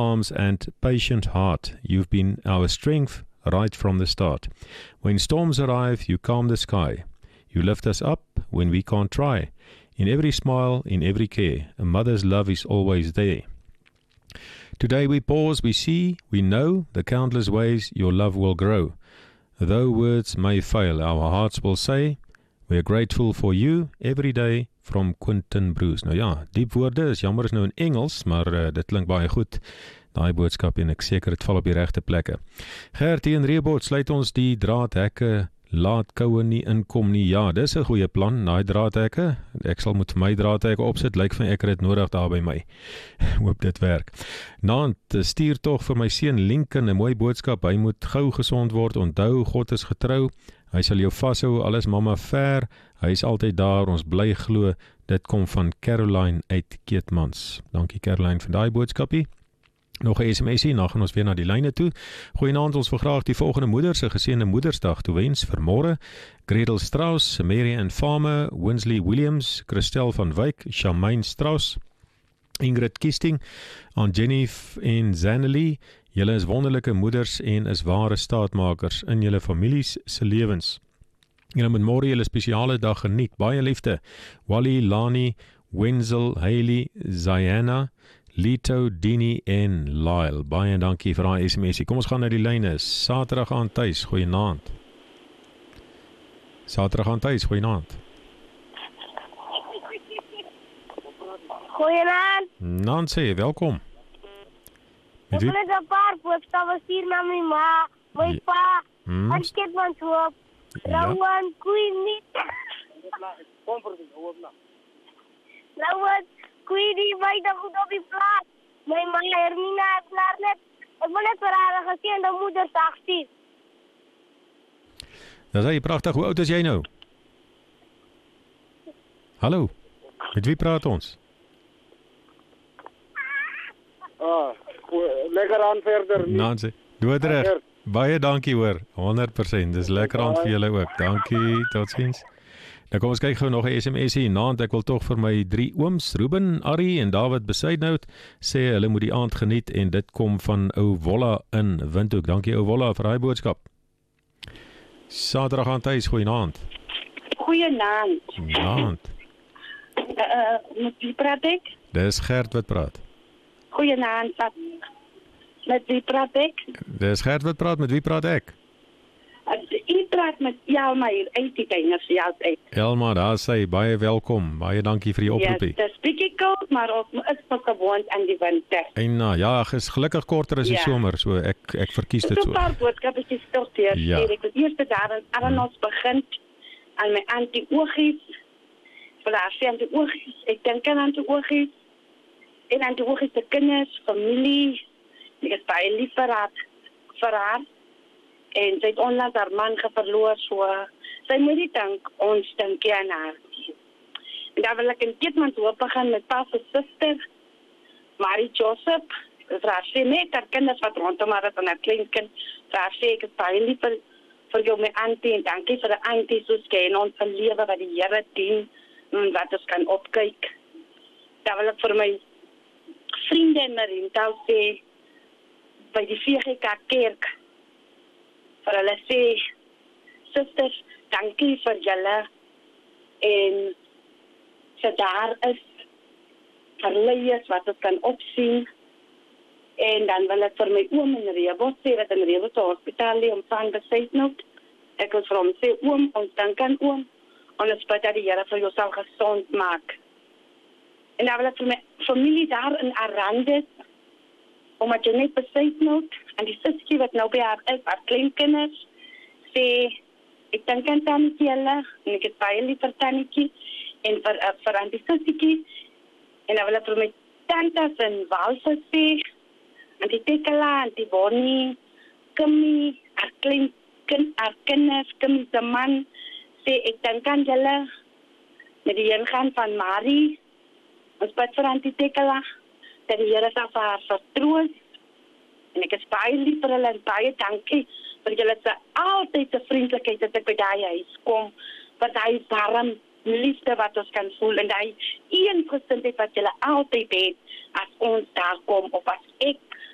arms and patient heart. You've been our strength right from the start. When storms arrive, you calm the sky. You lift us up when we can't try. In every smile, in every care, a mother's love is always there. Today we pause, we see, we know the countless ways your love will grow. Though words may fail, our hearts will say, we're grateful for you every day from Quentin Bruce. Nou ja, diep woorde is jammer is nou in Engels, maar dit klink baie goed. Daai boodskap en ek seker dit val op die regte plekke. Gert in Reebot sluit ons die draadhekke. Laat koue nie inkom nie. Ja, dis 'n goeie plan, daai draadhekke. Ek sal moet my draadhekke opsit, lyk vir ek het dit nodig daar by my. Hoop dit werk. Naand, stuur tog vir my seun Lincoln 'n mooi boodskap. Hy moet gou gesond word. Onthou, God is getrou. Hy sal jou vashou, alles mamma ver. Hy is altyd daar, ons bly glo. Dit kom van Caroline uit Keetmans. Dankie Caroline vir daai boodskapie. Nog 'n SMS'ie, dan gaan ons weer na die lyne toe. Goeienaand, ons wil graag die volgende moeders 'n geseënde Moedersdag toewens vir môre. Gretel Strauss, Mary Ann Farmer, Winsley Williams, Christel van Wyk, Charmaine Strauss, Ingrid Kiesting, aan Jenny en Zanely. Julle is wonderlike moeders en is ware staatmakers in julle families se lewens. Julle moet môre julle spesiale dag geniet. Baie liefde. Wally, Lani, Wenzel, Hailey, Ziana, Lito, Dini en Lyle. Baie dankie vir daai SMS. Kom ons gaan na die lyne. Saterdag aan tuis, goeienaand. Saterdag aan tuis, goeienaand. Goeienaand. Nancy, welkom. Ek wil net 'n paar boodskappe stuur na my ma, my pa, en Keetmans hoop. Rowan, Queenie. Rowan, Queenie, buite goed op die plaas. My ma Hermina het klaar net. Ek wil net vir haar 'n geseënde Moedersdag stuur. Dat is pragtig. Hoe oud is jy nou? Hallo. Met wie praat ons? Lekker aan verder. Nancy, doodreg. Baie dankie hoor. 100%. Dis lekker aan vir julle ook. Dankie. Totsiens. Nou kom ons kyk gou nog 'n SMS hier. Naand, ek wil tog vir my 3 ooms, Ruben, Arrie en David Besuidnout, sê hulle moet die aand geniet en dit kom van ou Wolla in Windhoek. Dankie ou Wolla vir daai boodskap. Saterdag aan tuis, goeienaand. Goeienaand. Naand. Met wie praat ek? Dis Gert wat praat. Goeienaand. Met wie praat ek? Dis Gert wat praat, met wie praat ek? Ek praat met Elma hier uit die Kyners uit. Elma, daar sê baie welkom. Baie dankie vir die oproepie. Ja, dis bietjie koud, maar ons is ook gewoond aan die winter. En ja, is gelukkig korter as die somer, so ek verkies dit so. 'n paar boodskappe is stil teer. Ja. Ek wil eers daar aan Arnold begin aan my antie Oogies. Vir haar sê antie Oogies, ek dink aan antie Oogies. En antie Oogies se kinders, familie. Ek is baie lief vir haar. En sy het onlangs haar man verloor, so sy moet nie dink, ons dink aan haar. En daar wil ek in Keetmans hoop begin met pa se suster, Marie Joseph. Vir haar sê net haar kinders wat rondom haar is en haar kleinkind. Vir haar sê ek is baie lief vir jou my auntie en dankie vir die auntie soos jy in ons lewe wat die Here dien en wat ons kan opkyk. Daar wil ek vir my vriende in Marintal sê by die VGK kerk. Vir hulle sê, susters, dankie vir julle en so daar is verleiers wat ons kan opsien en dan wil ek vir my oom in Reebot sê dat in Reebot hospitaal die ontvang Besuidnout. Ek wil vir hom sê, oom, ons dank aan oom en ons bid dat die Here vir jou sal gesond maak. En dan wil ek vir my familie daar in Arandis omdat jy net Besuidnout en die sussie wat nou by haar is, haar kleinkinders, sê, ek dink aan Tannetjie en ek het baie lief vir Tannetjie en vir aan die sussiekie en dan wil ek vir my tantes en Walse sê, aan die Tekela, aan die Bonnie, Kimmy, haar kinders, Kimmy se man, sê, ek dink aan julle met die ingaan van Marie, ons bid vir aan die Tekela, dat die Here sal vir haar vertroos. En ek is baie lief vir hulle en baie dankie vir julle se altyd se vriendelikheid dat ek by daai huis kom, vir daai warm liefde wat ons kan voel en daai eengesindheid wat julle altyd het as ons daar kom of as ek